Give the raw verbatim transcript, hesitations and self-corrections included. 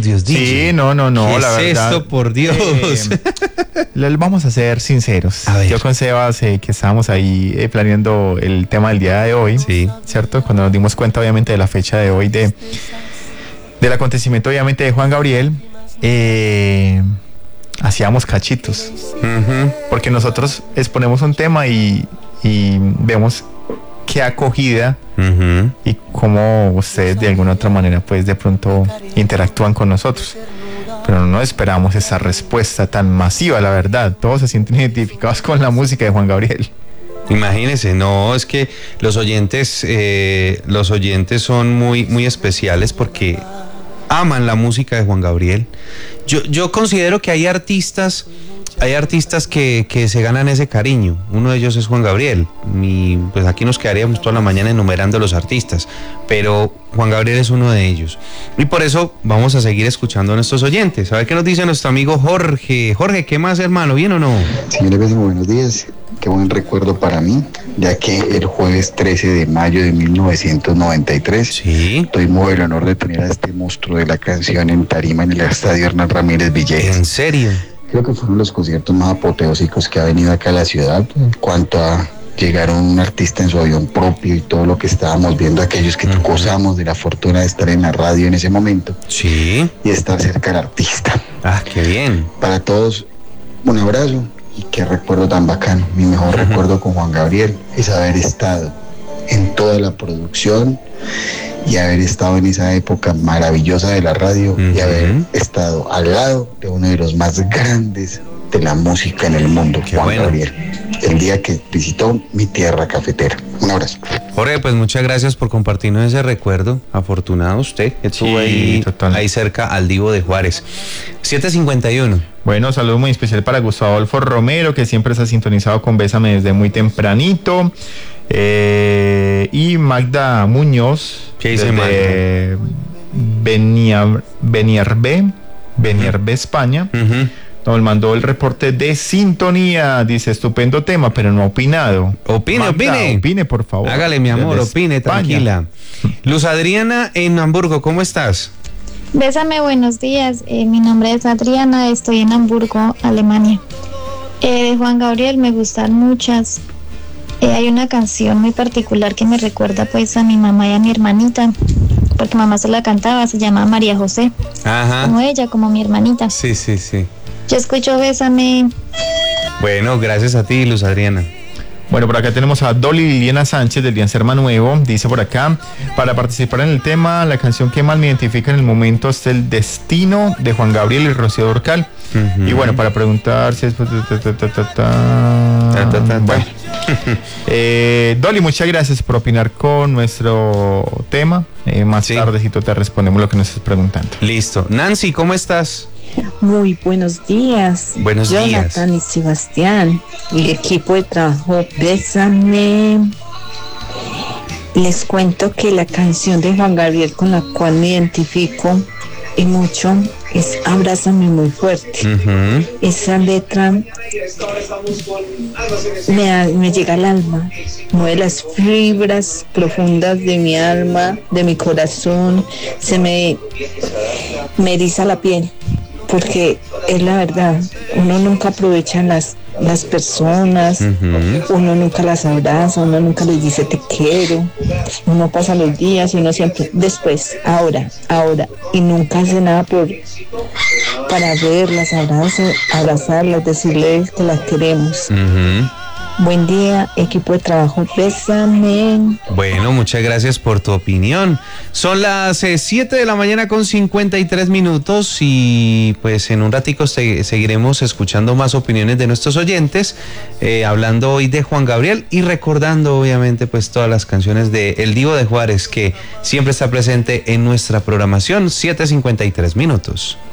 Dios, D J. Sí, no, no, no, ¿Qué la es verdad. esto, por Dios? Eh, le- vamos a ser sinceros. A ver. Yo con Sebas, eh, que estábamos ahí eh, planeando el tema del día de hoy, Sí. ¿cierto? Cuando nos dimos cuenta, obviamente, de la fecha de hoy, de del acontecimiento, obviamente, de Juan Gabriel, eh, hacíamos cachitos. Ujú. Porque nosotros exponemos un tema y, y vemos qué acogida Ujú. y cómo ustedes de alguna otra manera pues de pronto interactúan con nosotros, pero no esperamos esa respuesta tan masiva, la verdad. Todos se sienten identificados con la música de Juan Gabriel. Imagínense, no, es que los oyentes, eh, los oyentes son muy, muy especiales porque aman la música de Juan Gabriel. Yo, yo considero que hay artistas, hay artistas que, que se ganan ese cariño. Uno de ellos es Juan Gabriel. Mi, pues aquí nos quedaríamos toda la mañana enumerando los artistas, pero Juan Gabriel es uno de ellos. Y por eso vamos a seguir escuchando a nuestros oyentes. A ver qué nos dice nuestro amigo Jorge. Jorge, ¿qué más, hermano? ¿Bien o no? Señores, Bésame, buenos días. Qué buen recuerdo para mí, ya que el jueves trece de mayo de mil novecientos noventa y tres Sí. tuvimos el honor de tener a este monstruo de la canción en tarima en el estadio Hernán Ramírez Villegas. ¿En serio? Creo que fueron los conciertos más apoteósicos que ha venido acá a la ciudad en cuanto a llegar un artista en su avión propio y todo lo que estábamos viendo, aquellos que Ujú. gozamos de la fortuna de estar en la radio en ese momento Sí. y estar cerca del artista. Ah, qué bien. Para todos, un abrazo y qué recuerdo tan bacano. Mi mejor Ujú. recuerdo con Juan Gabriel es haber estado en toda la producción y haber estado en esa época maravillosa de la radio y Ujú. haber estado al lado de uno de los más grandes de la música en el mundo, Qué Juan bueno. Gabriel, el día que visitó mi tierra cafetera. Un abrazo. Jorge, pues muchas gracias por compartirnos ese recuerdo. Afortunado usted, que estuvo Sí, ahí, total. ahí cerca al Divo de Juárez. siete cincuenta y uno. Bueno, saludo muy especial para Gustavo Adolfo Romero, que siempre se ha sintonizado con Bésame desde muy tempranito. Eh, y Magda Muñoz, ¿Qué dice desde Beniar- Benierbe, Benierbe, España. Ujú. Nos mandó el reporte de sintonía. Dice, estupendo tema, pero no ha opinado. Opine, Magda, opine. Opine, por favor. Hágale, mi amor, Desde opine, España. tranquila. Luz Adriana en Hamburgo, ¿cómo estás? Bésame, buenos días. Eh, mi nombre es Adriana, estoy en Hamburgo, Alemania. Eh, de Juan Gabriel me gustan muchas. Eh, hay una canción muy particular que me recuerda pues a mi mamá y a mi hermanita, porque mamá se la cantaba, se llama María José, como Ajá. ella, como mi hermanita. Sí, sí, sí. Yo escucho Bésame. Bueno, gracias a ti, Luz Adriana. Bueno, por acá tenemos a Dolly Liliana Sánchez del Liancerma Nuevo. Dice por acá, para participar en el tema, la canción que más me identifica en el momento es El Destino de Juan Gabriel y Rocío Dúrcal. Ujú. Y bueno, para preguntar si es... ta, ta, ta, ta, ta. Ta, ta, ta, ta. Bueno. Eh, Dolly, muchas gracias por opinar con nuestro tema. Eh, más Sí. tardecito te respondemos lo que nos estás preguntando. Listo. Nancy, ¿cómo estás? Muy buenos días. Buenos Jonathan días. y Sebastián, el equipo de trabajo Bésame. Les cuento que la canción de Juan Gabriel con la cual me identifico y mucho es Abrázame muy fuerte. Ujú. Esa letra me, da- me llega al alma, mueve las fibras profundas de mi alma, de mi corazón, se me, me eriza la piel, porque es la verdad, uno nunca aprovecha las, las personas, Ujú. uno nunca las abraza, uno nunca les dice te quiero, uno pasa los días y uno siempre, después, ahora, ahora, y nunca hace nada por para verlas, abrazar, abrazarlas, decirles que las queremos. Ujú. Buen día, equipo de trabajo, Bésame. Bueno, muchas gracias por tu opinión. Son las siete de la mañana con cincuenta y tres minutos y pues en un ratico se- seguiremos escuchando más opiniones de nuestros oyentes, eh, hablando hoy de Juan Gabriel y recordando obviamente pues todas las canciones de El Divo de Juárez que siempre está presente en nuestra programación. siete cincuenta y tres minutos.